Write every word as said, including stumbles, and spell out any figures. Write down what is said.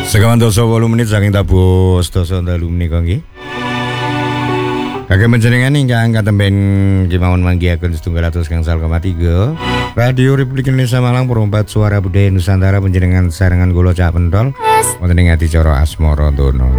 Sekawan doso wolu menit saking tabuh doso dalu menika nggih. Kagem panjenengan ingkang katemben kemawon manggihaken setunggal atus gangsal koma tiga Radio Republik Indonesia Malang perempat suara budaya Nusantara panjenengan sarengan kula Cak Pentol wonten ing adicara Asmara Dono.